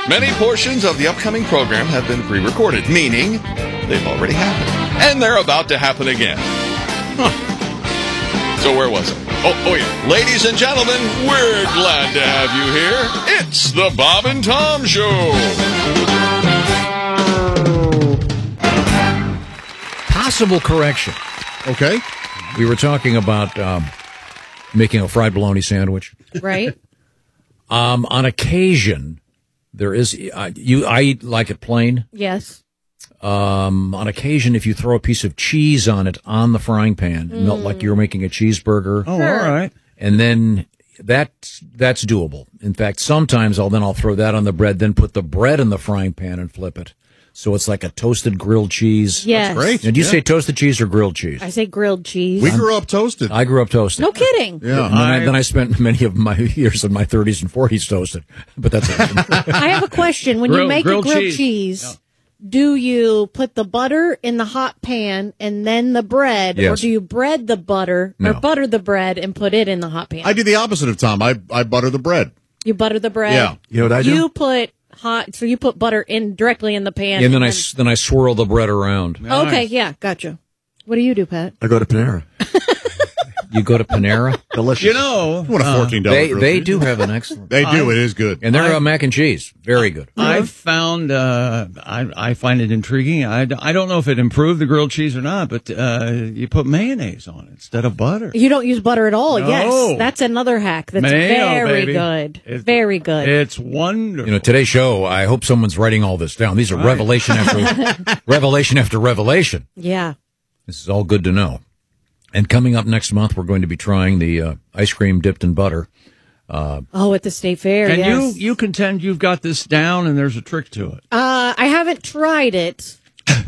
Many portions of the upcoming program have been pre-recorded, meaning they've already happened. And they're about to happen again. So where was I? Oh yeah. Ladies and gentlemen, we're glad to have you here. It's the Bob and Tom Show. Possible correction. Okay. We were talking about making a fried bologna sandwich. Right. On occasion, there is I eat like it plain. Yes. On occasion, if you throw a piece of cheese on it on the frying pan, melt like you're making a cheeseburger. Oh, all right. And then that's doable. In fact, sometimes I'll throw that on the bread, then put the bread in the frying pan and flip it. So it's like a toasted grilled cheese. Yes. That's great. Now, do you say toasted cheese or grilled cheese? I say grilled cheese. We grew up toasted. I grew up toasted. No kidding. Yeah. And then I spent many of my years in my 30s and 40s toasted. But that's it. I have a question. When you make a grilled grilled cheese, do you put the butter in the hot pan and then the bread, Yes. or do you bread the butter No. or butter the bread and put it in the hot pan? I do the opposite of Tom. I butter the bread. You butter the bread. Yeah. You know what I do? You put so you put butter in directly in the pan, And then I swirl the bread around. Okay, yeah, gotcha. What do you do, Pat? I go to Panera. You go to Panera? Delicious. You know, What a $14 grilled They cheese. do have an excellent. They do. It is good. And their mac and cheese, very good. I've found, I find it intriguing. I don't know if it improved the grilled cheese or not, but you put mayonnaise on it instead of butter. You don't use butter at all. No. Yes, that's another hack. That's Mayo, very baby. good. It's- Very good. It's wonderful. You know, today's show, I hope someone's writing all this down. These are revelation after revelation after revelation. Yeah. This is all good to know. And coming up next month, we're going to be trying the ice cream dipped in butter. Oh, at the state fair. and yes. you contend you've got this down and there's a trick to it. I haven't tried it,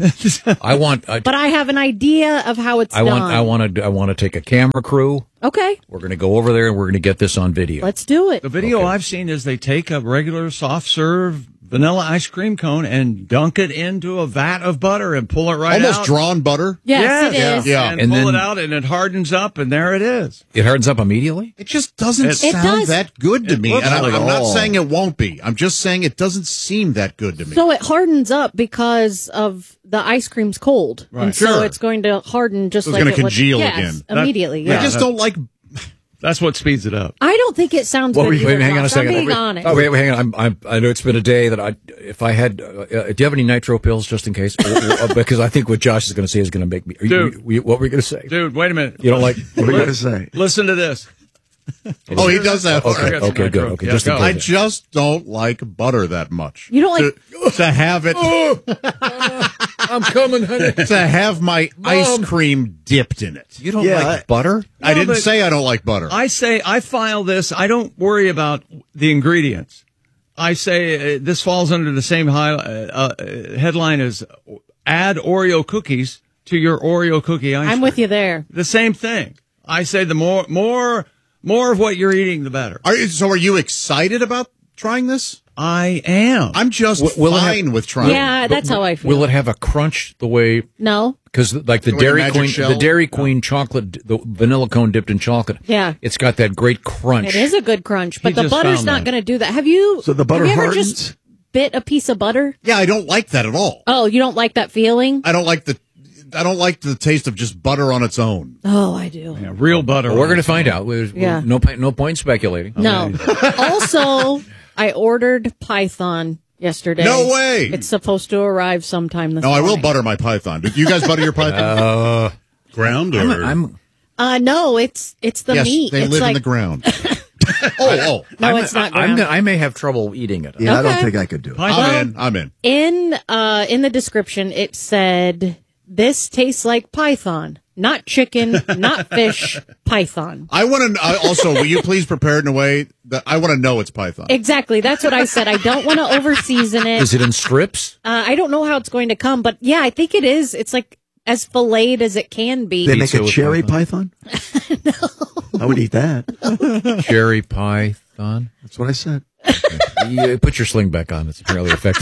I want but I have an idea of how it's done. I want to take a camera crew. Okay, We're going to go over there and we're going to get this on video. let's do it. The video I've seen is they take a regular soft serve vanilla ice cream cone and dunk it into a vat of butter and pull it right Almost out. drawn butter. Yes, it is. Yeah. And, And pull then- it out and it hardens up and there it is. It hardens up immediately? It just doesn't It sound does. that good to It me. looks And I'm, like I'm not all. saying it won't be. I'm just saying it doesn't seem that good to me. So it hardens up because of the ice cream's cold, and so Sure. it's going to harden just So it's like gonna it would- congeal yes, again. immediately. I Yeah. just don't like. That's what speeds it up. I don't think it sounds good. Wait, either, hang on a Josh. second. I'm being honest. Oh, wait, hang on. I know it's been a day that if I had, do you have any nitro pills just in case? Because I think what Josh is going to say is going to make me. Dude. What were you going to say? Dude, wait a minute. You don't like? What are you going to say? Listen to this. Oh, he does that. Okay, got okay, some good. nitro. Okay, Yeah, just in go. I case. just don't like butter that much. You don't like- to have it I'm coming, honey. to have my ice cream dipped in it. You don't Yeah, like butter? I didn't but- say I don't like butter. I say I file this. I don't worry about the ingredients. I say this falls under the same headline as add Oreo cookies to your Oreo cookie ice cream. I'm with you there. The same thing. I say the more of what you're eating, the better. So are you excited about trying this? I am. I'm just Will it fine have- with trying. Yeah, that's how I feel. Will it have a crunch the way? No. Because like the Like a Dairy magic Queen, shell? the Dairy Queen chocolate, the vanilla cone dipped in chocolate. Yeah. It's got that great crunch. It is a good crunch, but He the just butter's found not that. going to do that. Have you? So the butter have you ever hardens? just bit a piece of butter? Yeah, I don't like that at all. Oh, you don't like that feeling? I don't like the taste of just butter on its own. Oh, I do. Yeah, real butter. Well, we're going to find out. Yeah. No point speculating. No. Also, I ordered Python yesterday. No way. It's supposed to arrive sometime this No, I will morning. butter my python. Do you guys butter your python? Ground or? I'm No, it's the yes, meat. they It's live like, in the ground. Oh. No, it's not ground. I may have trouble eating it. Yeah, I don't Okay. think I could do it. I'm in. In the description, it said, "This tastes like python, not chicken, not fish, python." I want to also. Will you please prepare it in a way that I want to know it's python? Exactly. That's what I said. I don't want to overseason it. Is it in strips? I don't know how it's going to come, but yeah, I think it is. It's like as filleted as it can be. They make Pizza a with cherry python? No. I would eat that. Cherry python. That's what I said. You put your sling back on. It's apparently affecting your.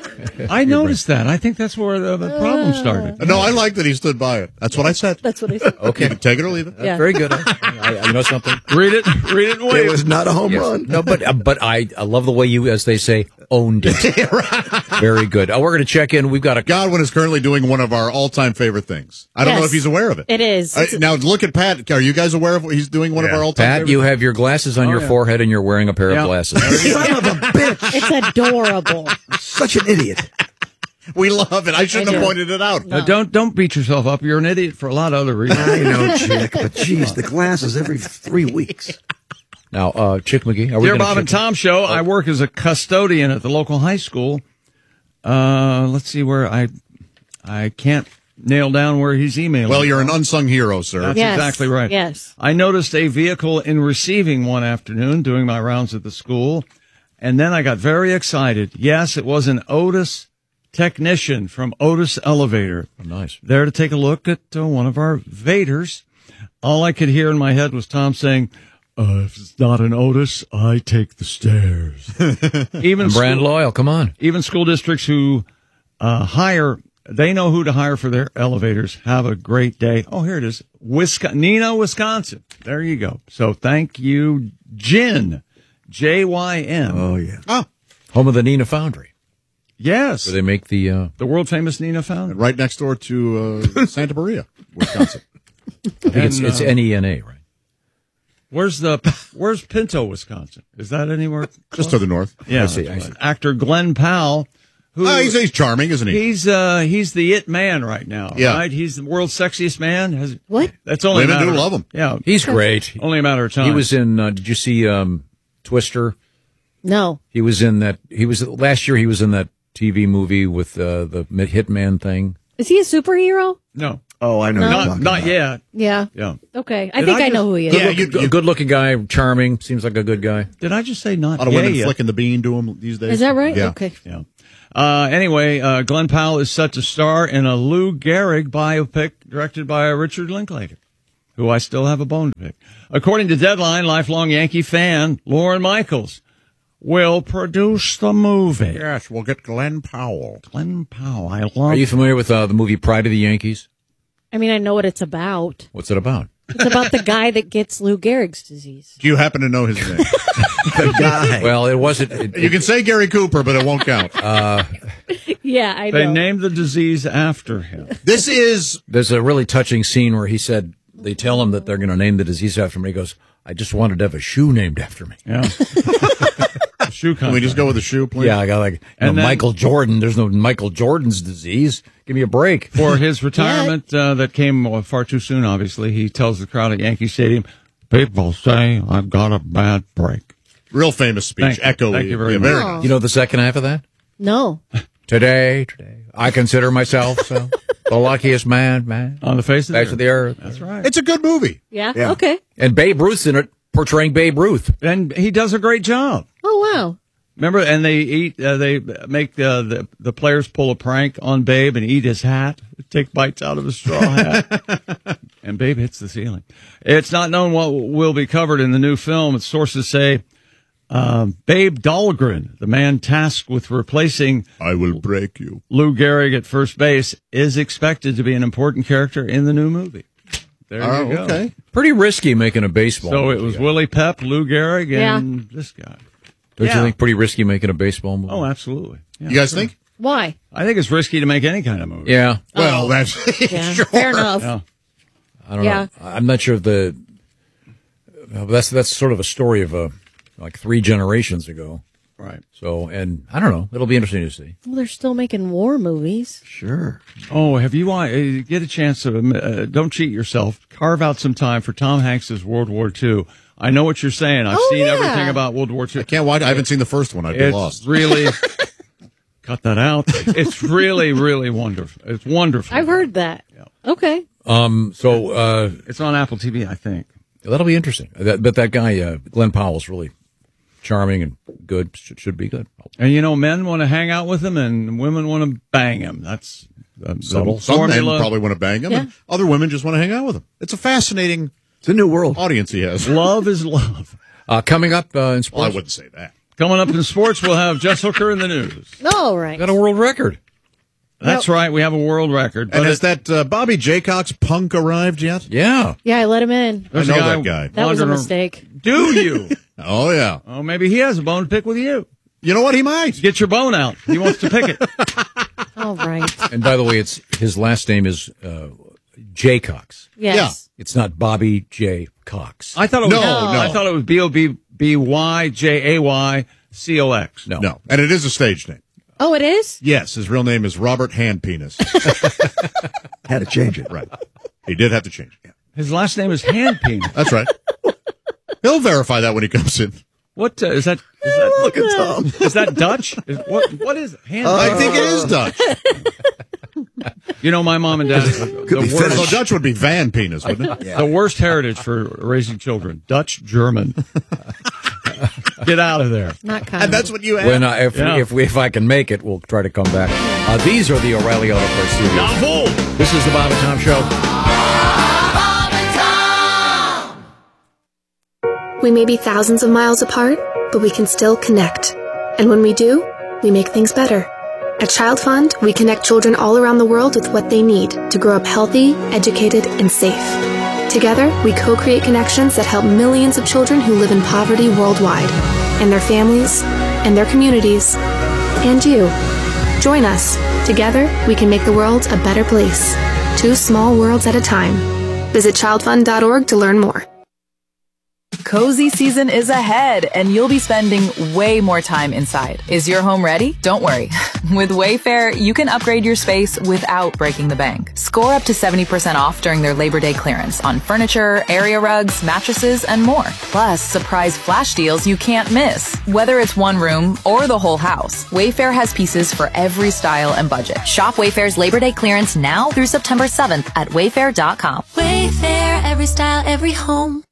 I noticed that. I think that's where the problem started. No, I like that he stood by it. That's what I said. That's what I said. You can take it or leave it. Yeah. Very good. I know something. Read it and It wait. was not a home run. No, but I love the way you, as they say, owned it. Very good. We're going to check in. We've got a Godwin is currently doing one of our all-time favorite things. I don't know Yes. if he's aware of it. It is. Now look at Pat. Are you guys aware of what he's doing? One of our all-time Pat. favorite You have your glasses on your forehead, and you're wearing a pair Yeah. of glasses. Son of a bitch. It's adorable. Such an idiot. We love it. I shouldn't I have do. pointed it out. Don't beat yourself up. You're an idiot for a lot of other reasons. I know, Chick, but geez, the glasses every 3 weeks. Now, Chick McGee, are we Dear gonna Bob and check- Tom Show, I work as a custodian at the local high school. Let's see where I can't nail down where he's emailing. Well, you're an unsung hero, sir. That's Yes. exactly right. Yes. I noticed a vehicle in receiving one afternoon doing my rounds at the school, and then I got very excited. Yes, it was an Otis technician from Otis Elevator. Nice. There to take a look at one of our Vaders. All I could hear in my head was Tom saying, if it's not an Otis, I take the stairs. Even Brand school- loyal. Come on. even school districts who they know who to hire for their elevators. Have a great day. Oh, here it is. Neenah, Wisconsin. There you go. So thank you, Jyn. J-Y-N. Oh, yeah. Home of the Neenah Foundry. Yes. Where they make the. The world famous Neenah Foundry. Right next door to Santa Maria, Wisconsin. I think it's NENA, right? Where's Pinto, Wisconsin? Is that anywhere? Just to the north. Yeah. I see. that's right. Actor Glenn Powell, who He's charming, isn't he? he's the it man right now. Yeah. Right? He's the world's sexiest man. What? That's only Women a matter do love him. Yeah. He's great. Only a matter of time. He was in. Did you see Twister? No. He was in that. Last year. He was in that TV movie with the Hitman thing. Is he a superhero? No. Oh, I know. what you're Not talking not about. yet. Yeah. Yeah. Okay. I Did think I I know just- who he is. Yeah, A good-looking guy, charming. Seems like a good guy. Did I just say not a lot of yet? women flicking the bean to him these days. Is that right? Yeah. Okay. Yeah. Anyway, Glenn Powell is set to star in a Lou Gehrig biopic directed by Richard Linklater, who I still have a bone to pick. According to Deadline, lifelong Yankee fan Lorne Michaels will produce the movie. Yes, we'll get Glenn Powell. Glenn Powell, I Are love. you familiar with the movie Pride of the Yankees? I mean, I know what it's about. What's it about? It's about the guy that gets Lou Gehrig's disease. Do you happen to know his name? The guy. Well, it wasn't. You can say Gary Cooper, but it won't count. Yeah, I know. They named the disease after him. This is There's a really touching scene where he said they tell him that they're going to name the disease after me. He goes, "I just wanted to have a shoe named after me." Yeah. Shoe Can we just go with the shoe, please? Yeah, I got And then- Michael Jordan. There's no Michael Jordan's disease. Give me a break. For his retirement that came far too soon, obviously, he tells the crowd at Yankee Stadium, "People say I've got a bad break." Real famous speech. Thank Echoey. you very Yeah, much. very Oh. nice. You know the second half of that? No. Today, I consider myself the luckiest man On the face face of the earth. That's right. It's a good movie. Yeah? Yeah. Okay. And Babe Ruth's in it, portraying Babe Ruth. And he does a great job. Oh, wow. Remember, and they make the players pull a prank on Babe and eat his hat, take bites out of his straw hat, and Babe hits the ceiling. It's not known what will be covered in the new film. Sources say Babe Dahlgren, the man tasked with replacing I will break you. Lou Gehrig at first base, is expected to be an important character in the new movie. There you go. Okay. Pretty risky making a baseball So movie. it was Willie Pep, Lou Gehrig, and this guy. Don't Yeah. you think pretty risky making a baseball movie? Oh, absolutely. Yeah, You guys sure. think? Why? I think it's risky to make any kind of movie. Yeah. Well, that's Yeah. sure. Fair enough. Yeah. I don't Yeah. know. I'm not sure if that's sort of a story of like 3 generations ago. Right. So, and I don't know. It'll be interesting to see. Well, they're still making war movies. Sure. Oh, have you get a chance to don't cheat yourself. Carve out some time for Tom Hanks's World War II. I know what you're saying. I've Oh, seen yeah. everything about World War II. I can't watch. I haven't seen the first one. I'd be It's lost. really cut that out. It's really, really wonderful. It's wonderful. I've heard that. Okay. So, It's on Apple TV, I think. that'll be interesting. But that guy, Glenn Powell's really charming and good. Should be good. And you know, men want to hang out with him, and women want to bang him. That's Subtle. Some men formula. probably want to bang him, and other women just want to hang out with him. It's a fascinating It's a new world. audience he has. Love is love. Coming up in Well, I sports. wouldn't say that. Coming up in sports, we'll have Jess Hooker in the news. All right. Got a world record. That's right. We have a world record. And has that Bobby Jaycox punk arrived yet? Yeah. Yeah, I let him in. There's I know a that guy. That was a wandering- mistake. Do you? Oh, yeah. Oh, maybe he has a bone to pick with you. You know what? He might. Get your bone out. He wants to pick it. All right. And by the way, his last name is Jaycox. Yes. It's not Bobby J. Cox. I thought it was No. I thought it was BOBBYJAYCOX. No. And it is a stage name. Oh, it is? Yes, his real name is Robert Handpenis. Had to change it. Right. He did have to change it. His last name is Handpenis. That's right. He'll verify that when he comes in. What is that? Look at Tom. Is that Dutch? What is it? I think it is Dutch. You know, my mom and dad, Could be So Finnish. Dutch would be Van Penis, wouldn't it? the worst heritage for raising children. Dutch, German. Get out of there. Not kind And that's what you When have. if I can make it, we'll try to come back. These are the O'Reilly Auto Parts Studios. This is the Bob and Tom Show. We may be thousands of miles apart, but we can still connect. And when we do, we make things better. At Child Fund, we connect children all around the world with what they need to grow up healthy, educated, and safe. Together, we co-create connections that help millions of children who live in poverty worldwide, and their families, and their communities, and you. Join us. Together, we can make the world a better place. 2 small worlds at a time. Visit childfund.org to learn more. Cozy season is ahead, and you'll be spending way more time inside. Is your home ready? Don't worry. With Wayfair, you can upgrade your space without breaking the bank. Score up to 70% off during their Labor Day clearance on furniture, area rugs, mattresses, and more. Plus, surprise flash deals you can't miss. Whether it's one room or the whole house, Wayfair has pieces for every style and budget. Shop Wayfair's Labor Day clearance now through September 7th at wayfair.com. Wayfair, every style, every home.